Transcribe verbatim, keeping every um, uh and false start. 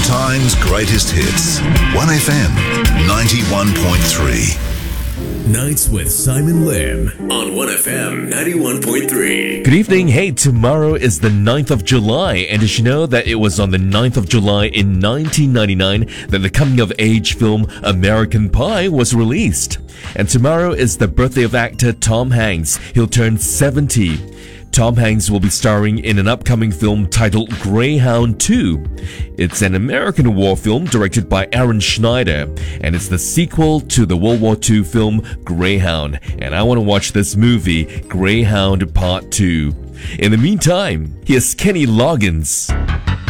time's greatest hits. one F M ninety-one point three. Nights with Simon Lim on one F M ninety-one point three. Good evening. Hey, tomorrow is the ninth of July, and did you know that it was on the ninth of July in nineteen ninety-nine that the coming-of-age film American Pie was released? And tomorrow is the birthday of actor Tom Hanks. He'll turn seventy. Tom Hanks will be starring in an upcoming film titled Greyhound two. It's an American war film directed by Aaron Schneider, and it's the sequel to the World War Two film Greyhound. And I want to watch this movie, Greyhound Part two. In the meantime, here's Kenny Loggins.